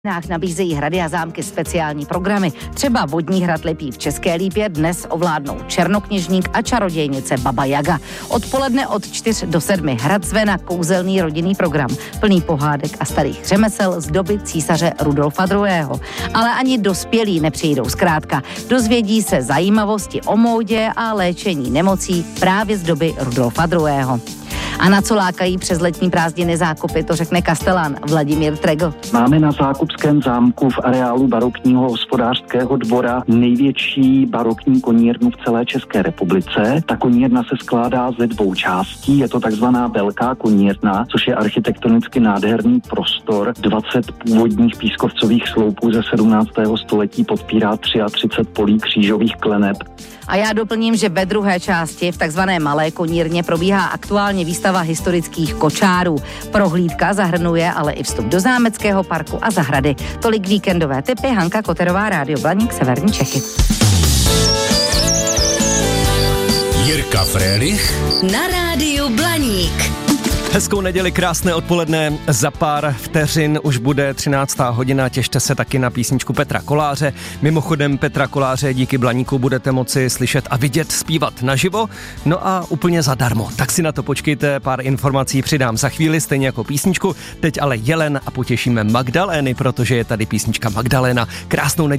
Nabízejí hrady a zámky speciální programy. Třeba vodní hrad Lipí v České Lípě dnes ovládnou Černokněžník a čarodějnice Baba Jaga. Odpoledne od 4 do 7 hrad zve na kouzelný rodinný program, plný pohádek a starých řemesel z doby císaře Rudolfa II. Ale ani dospělí nepřijdou zkrátka. Dozvědí se zajímavosti o módě a léčení nemocí právě z doby Rudolfa II. A na co lákají přes letní prázdniny zákupy, to řekne kastelán Vladimír Tregl. Máme na Zákupském zámku v areálu barokního hospodářského dvora největší barokní konírnu v celé České republice. Ta konírna se skládá ze 2 částí. Je to takzvaná velká konírna, což je architektonicky nádherný prostor. 20 původních pískovcových sloupů ze 17. století podpírá 33 polí křížových kleneb. A já doplním, že ve druhé části v takzvané malé konírně probíhá aktuálně výstava historických kočárů. Prohlídka zahrnuje ale i vstup do zámeckého parku a zahrady. Tolik víkendové tipy. Hanka Koterová, Rádio Blaník, Severní Čechy. Jirka Frélich na Rádiu Blaník. Hezkou neděli, krásné odpoledne. Za pár vteřin už bude 13. hodina, těšte se taky na písničku Petra Koláře. Mimochodem Petra Koláře díky Blaníku budete moci slyšet a vidět zpívat naživo, no a úplně zadarmo. Tak si na to počkejte, pár informací přidám za chvíli, stejně jako písničku. Teď ale Jelen a potěšíme Magdalény, protože je tady písnička Magdalena. Krásnou neděli.